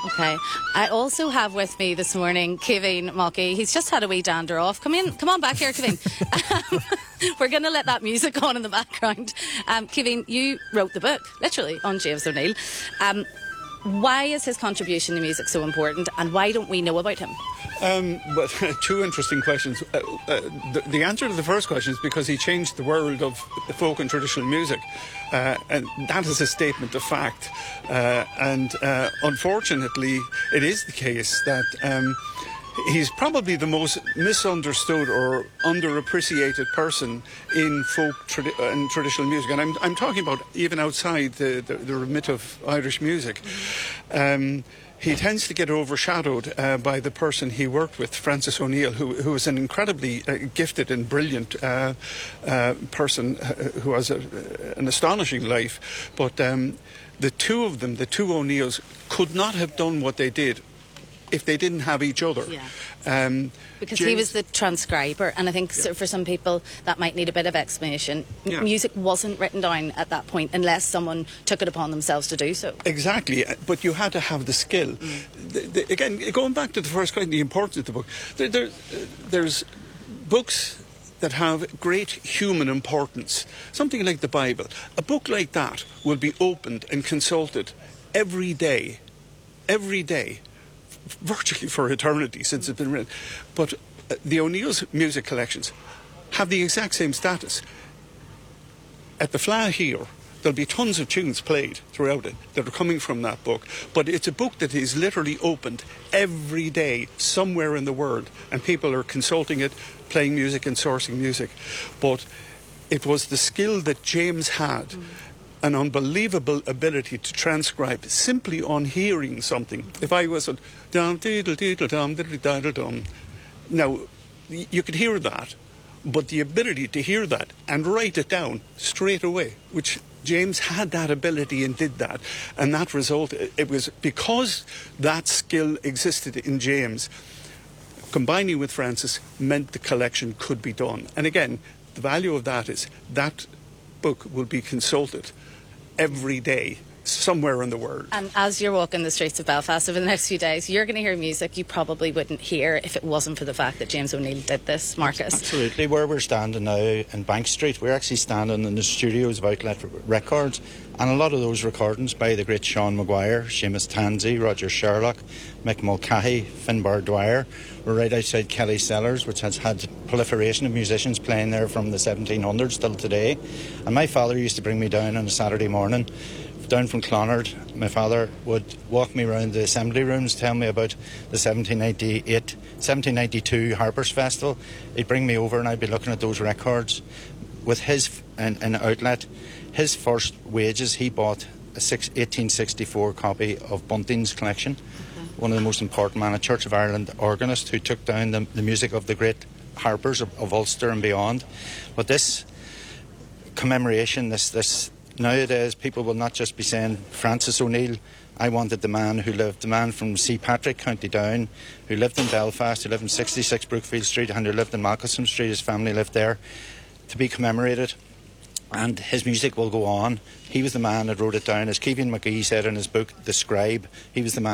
Okay. I also have with me this morning Kevin Mockey. He's just had a wee dander off. Come on back here, Kevin. We're going to let that music on in the background. Kevin, you wrote the book, literally, on James O'Neill. Why is his contribution to music so important, and why don't we know about him? Well, two interesting questions. The answer to the first question is because he changed the world of folk and traditional music, and that is a statement of fact. Unfortunately, it is the case that he's probably the most misunderstood or underappreciated person in folk and traditional music, and I'm talking about even outside the remit of Irish music. He tends to get overshadowed by the person he worked with, Francis O'Neill, who was an incredibly gifted and brilliant person who has an astonishing life. But the two of them, the two O'Neills, could not have done what they did if they didn't have each other. Yeah. Because he was the transcriber, and I think for some people that might need a bit of explanation. Yeah. Music wasn't written down at that point unless someone took it upon themselves to do so. Exactly, but you had to have the skill. Again, going back to the first question, the importance of the book, there's books that have great human importance, something like the Bible. A book like that will be opened and consulted every day, virtually for eternity since it's been written. But the O'Neill's music collections have the exact same status. At the Fleadh here, there'll be tons of tunes played throughout it that are coming from that book, but it's a book that is literally opened every day somewhere in the world, and people are consulting it, playing music and sourcing music. But it was the skill that James had, an unbelievable ability to transcribe simply on hearing something. If I was a dum diddle diddle dum diddle diddle dum, now you could hear that, but the ability to hear that and write it down straight away, which James had that ability and did that, and that result, it was because that skill existed in James, combining with Francis meant the collection could be done. And again, the value of that is that book will be consulted every day somewhere in the world. And as you're walking the streets of Belfast over the next few days, you're going to hear music you probably wouldn't hear if it wasn't for the fact that James O'Neill did this, Marcus. Absolutely. Where we're standing now in Bank Street, we're actually standing in the studios of Outlet Records, and a lot of those recordings by the great Sean Maguire, Seamus Tansey, Roger Sherlock, Mick Mulcahy, Finbar Dwyer, we're right outside Kelly Cellars, which has had proliferation of musicians playing there from the 1700s till today. And my father used to bring me down on a Saturday morning down from Clonard. My father would walk me around the assembly rooms, tell me about the 1792 Harpers Festival. He'd bring me over and I'd be looking at those records. With his an outlet, his first wages, he bought a 1864 copy of Bunting's collection, one of the most important men, a Church of Ireland organist who took down the music of the great Harpers of Ulster and beyond. But this commemoration, this nowadays, people will not just be saying Francis O'Neill. I wanted the man from C. Patrick, County Down, who lived in Belfast, who lived in 66 Brookfield Street, and who lived in Malcolmson Street. His family lived there, to be commemorated. And his music will go on. He was the man that wrote it down. As Kevin McGee said in his book, The Scribe, he was the man